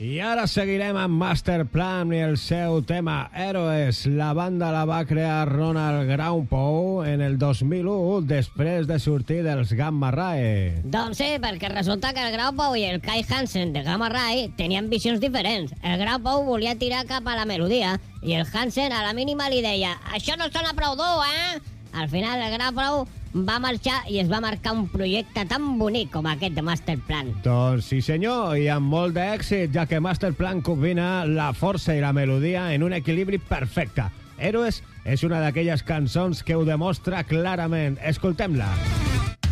I ara seguirem amb Masterplan i el seu tema Héroes. La banda la va crear Ronald Graupow en el 2001, després de sortir dels Gamma Ray. Doncs sí, perquè resulta que el Graupow i el Kai Hansen de Gamma Ray tenien visions diferents. El Graupow volia tirar cap a la melodia i el Hansen a la mínima li deia «Això no sona prou dur, eh?» Al final el Graupow va marxar i es va marcar un projecte tan bonic com aquest de Masterplan. Doncs sí senyor, i amb molt d'èxit, ja que Masterplan combina la força i la melodia en un equilibri perfecte. Héroes és una d'aquelles cançons que ho demostra clarament. Escoltem-la.